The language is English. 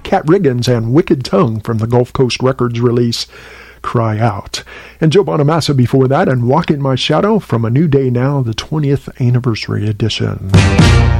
Cat Riggins and Wicked Tongue from the Gulf Coast Records release Cry Out. And Joe Bonamassa before that, and Walk in My Shadow from A New Day Now, the 20th anniversary edition.